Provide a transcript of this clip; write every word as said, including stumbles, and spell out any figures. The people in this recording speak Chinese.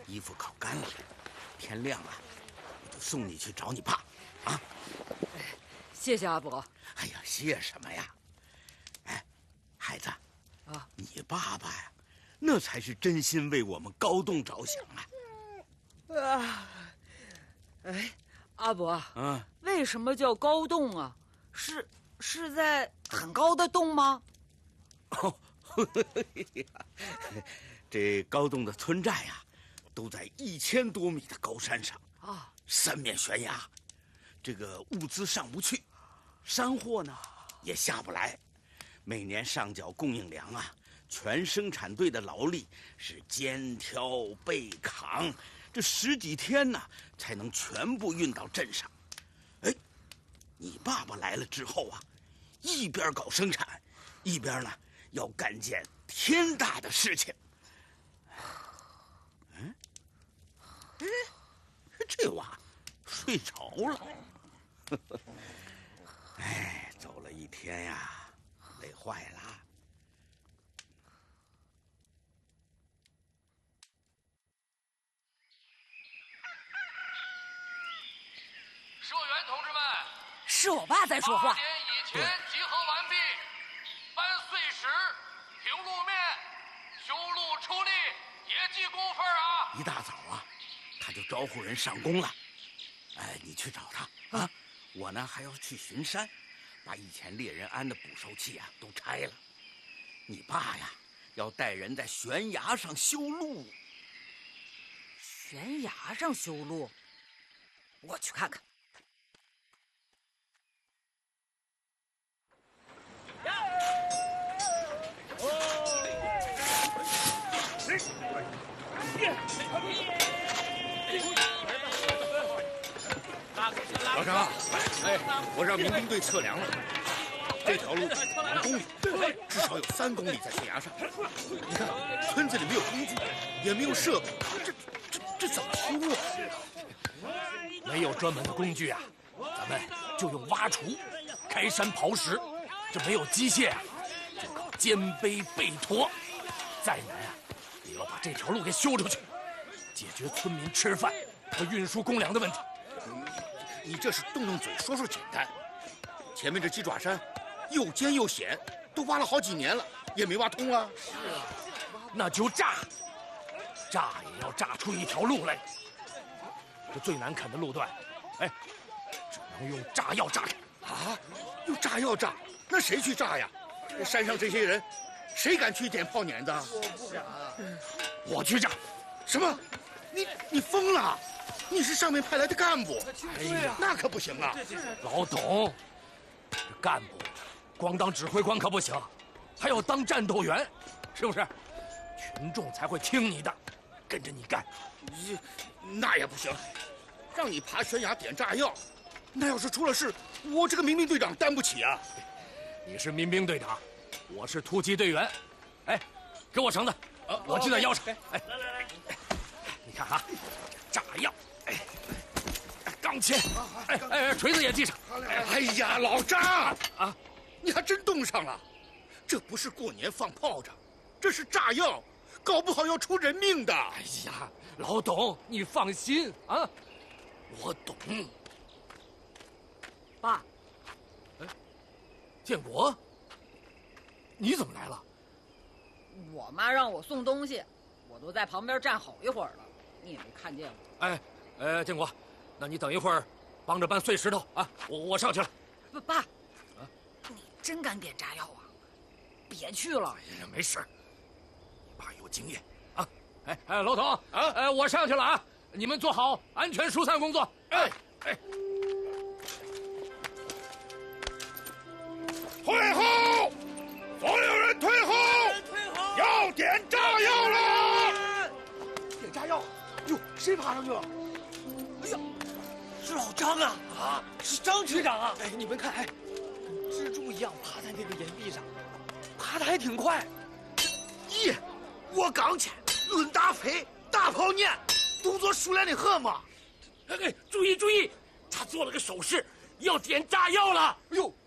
衣服烤干了，天亮了，我就送你去找你爸，啊！ 谢谢阿伯。 哎呀，谢什么呀？哎，孩子，啊，你爸爸呀，那才是真心为我们高栋着想啊！ 啊，哎，阿伯， 嗯， 为什么叫高栋啊？是是在很高的洞吗？ 哦，这高栋的村寨呀、啊，都在一千多米的高山上啊，三面悬崖，这个物资上不去，山货呢也下不来，每年上缴供应粮啊，全生产队的劳力是肩挑背扛，这十几天呢才能全部运到镇上。哎，你爸爸来了之后啊，一边搞生产，一边呢要干件天大的事情。嗯，哎，这娃睡着了。哎，走了一天呀，累坏了。 社员同志们， 是我爸在说话。 八点以前集合完毕，搬碎石、平路面、修路出力，别记工分啊！ 一大早啊，他就招呼人上工了。哎，你去找他啊！我呢还要去巡山，把以前猎人安的捕兽器啊都拆了。你爸呀，要带人在悬崖上修路。 悬崖上修路？我去看看。 老张，哎，我让民兵队测量了，这条路两公里，至少有三公里在悬崖上。你看，村子里没有工具，也没有设备，这这这怎么修啊？ 没有专门的工具啊，咱们就用挖锄、开山刨石。这没有机械啊，就靠肩背背驮。再难啊，也要把这条路给修出去，解决村民吃饭和运输公粮的问题。 你这是动动嘴说说简单，前面这鸡爪山又尖又险，都挖了好几年了，也没挖通啊。 是啊，那就炸，炸也要炸出一条路来。这最难啃的路段，哎，只能用炸药炸开。 啊，用炸药炸？那谁去炸呀？山上这些人，谁敢去点炮碾子？ 我不敢。我去炸。 什么？你你疯了？你是上面派来的干部， 哎呀， 那可不行啊！ 老董，这干部光当指挥官可不行，还要当战斗员，是不是？群众才会听你的，跟着你干。 你那也不行，让你爬悬崖点炸药，那要是出了事，我这个民兵队长担不起啊！ 你是民兵队长，我是突击队员。哎，给我绳子，我系在腰上。哎，来来来，你看啊，炸药。哎，钢钎，哎哎，锤子也系上。 哎呀，老张啊，你还真冻上了。这不是过年放炮仗，这是炸药，搞不好要出人命的。 哎呀，老董，你放心啊，我懂。 爸， 哎，建国，你怎么来了？ 我妈让我送东西，我都在旁边站好一会儿了，你也没看见我。 哎。呃，建国，那你等一会儿，帮着搬碎石头啊！我我上去了。 爸爸，啊，你真敢点炸药啊？别去了。 哎呀，没事，你爸有经验啊！哎哎，老董啊，哎，我上去了啊！你们做好安全疏散工作。哎哎， 退后！所有人退后！ 退后！ 要点炸药了！ 点炸药！哟，谁爬上去了？哎呀，是老张啊！啊，是张局长啊！哎，你们看，哎，跟蜘蛛一样爬在那个岩壁上，爬得还挺快。 咦，我刚去论大飞大炮念，动作熟练的很嘛。 哎，注意注意，他做了个手势，要点炸药了。 哎呦，